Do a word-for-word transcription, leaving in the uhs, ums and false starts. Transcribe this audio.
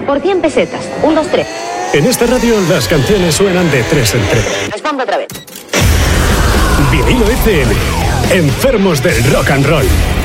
Por cien pesetas. Un, dos, tres. En esta radio las canciones suenan de tres en tres. Respondo otra vez. Vinilo F M. Enfermos del rock and roll.